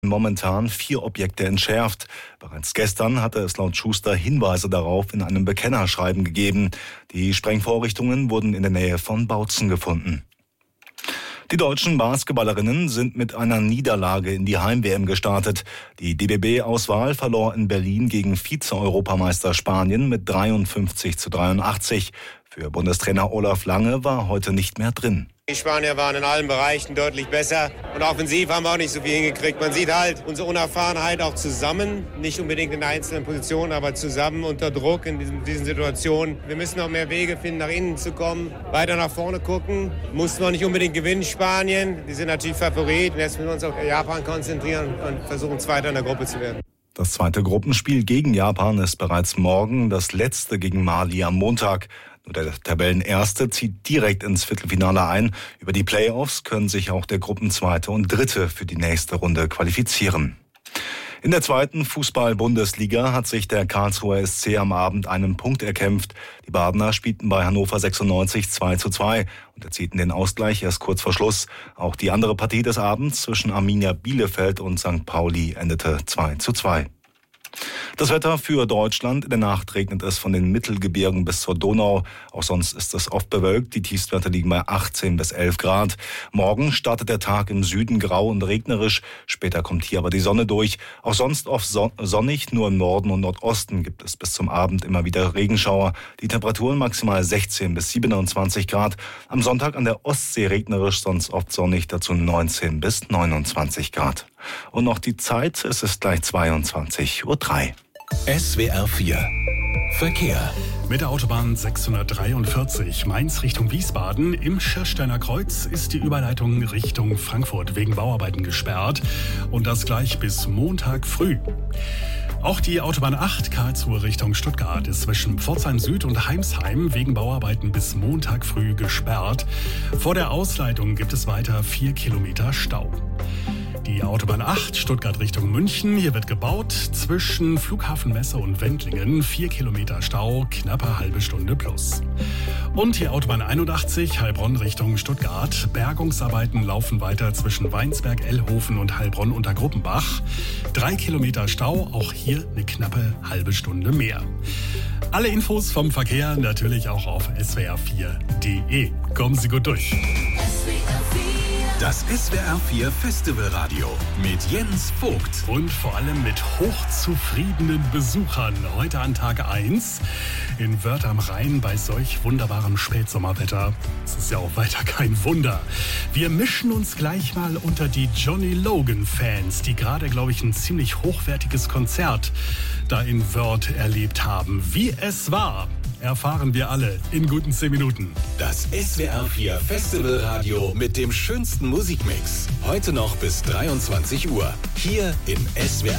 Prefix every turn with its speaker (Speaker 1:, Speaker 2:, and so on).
Speaker 1: momentan 4 Objekte entschärft. Bereits gestern hatte es laut Schuster Hinweise darauf in einem Bekennerschreiben gegeben. Die Sprengvorrichtungen wurden in der Nähe von Bautzen gefunden. Die deutschen Basketballerinnen sind mit einer Niederlage in die Heim-WM gestartet. Die DBB-Auswahl verlor in Berlin gegen Vize-Europameister Spanien mit 53-83. Für Bundestrainer Olaf Lange war heute nicht mehr drin.
Speaker 2: Die Spanier waren in allen Bereichen deutlich besser und offensiv haben wir auch nicht so viel hingekriegt. Man sieht halt unsere Unerfahrenheit auch zusammen, nicht unbedingt in einzelnen Positionen, aber zusammen unter Druck in diesen Situationen. Wir müssen noch mehr Wege finden, nach innen zu kommen, weiter nach vorne gucken. Mussten wir nicht unbedingt gewinnen, Spanien. Die sind natürlich Favorit. Jetzt müssen wir uns auf Japan konzentrieren und versuchen, Zweiter in der Gruppe zu werden.
Speaker 1: Das zweite Gruppenspiel gegen Japan ist bereits morgen, das letzte gegen Mali am Montag. Nur der Tabellenerste zieht direkt ins Viertelfinale ein. Über die Playoffs können sich auch der Gruppenzweite und Dritte für die nächste Runde qualifizieren. In der zweiten Fußball-Bundesliga hat sich der Karlsruher SC am Abend einen Punkt erkämpft. Die Badener spielten bei Hannover 96 2:2 und erzielten den Ausgleich erst kurz vor Schluss. Auch die andere Partie des Abends zwischen Arminia Bielefeld und St. Pauli endete 2:2. Das Wetter für Deutschland. In der Nacht regnet es von den Mittelgebirgen bis zur Donau. Auch sonst ist es oft bewölkt. Die Tiefstwerte liegen bei 18 bis 11 Grad. Morgen startet der Tag im Süden grau und regnerisch. Später kommt hier aber die Sonne durch. Auch sonst oft sonnig. Nur im Norden und Nordosten gibt es bis zum Abend immer wieder Regenschauer. Die Temperaturen maximal 16 bis 27 Grad. Am Sonntag an der Ostsee regnerisch, sonst oft sonnig. Dazu 19 bis 29 Grad. Und noch die Zeit. Es ist gleich 22:03 Uhr.
Speaker 3: SWR 4 Verkehr.
Speaker 4: Mit der Autobahn 643 Mainz Richtung Wiesbaden im Schirsteiner Kreuz ist die Überleitung Richtung Frankfurt wegen Bauarbeiten gesperrt und das gleich bis Montag früh. Auch die Autobahn 8 Karlsruhe Richtung Stuttgart ist zwischen Pforzheim Süd und Heimsheim wegen Bauarbeiten bis Montag früh gesperrt. Vor der Ausleitung gibt es weiter 4 Kilometer Stau. Die Autobahn 8 Stuttgart Richtung München. Hier wird gebaut zwischen Flughafen Messe und Wendlingen. 4 Kilometer Stau, knappe halbe Stunde plus. Und die Autobahn 81 Heilbronn Richtung Stuttgart. Bergungsarbeiten laufen weiter zwischen Weinsberg, Ellhofen und Heilbronn unter Gruppenbach. 3 Kilometer Stau, auch hier eine knappe halbe Stunde mehr. Alle Infos vom Verkehr natürlich auch auf swr4.de. Kommen Sie gut durch.
Speaker 3: Das SWR 4 Festivalradio mit Jens Vogt.
Speaker 4: Und vor allem mit hochzufriedenen Besuchern. Heute an Tag 1 in Wörth am Rhein bei solch wunderbarem Spätsommerwetter. Es ist ja auch weiter kein Wunder. Wir mischen uns gleich mal unter die Johnny Logan-Fans, die gerade, glaube ich, ein ziemlich hochwertiges Konzert da in Wörth erlebt haben. Wie es war, erfahren wir alle in guten 10 Minuten.
Speaker 3: Das SWR 4 Festivalradio mit dem schönsten Musikmix. Heute noch bis 23 Uhr. Hier im SWR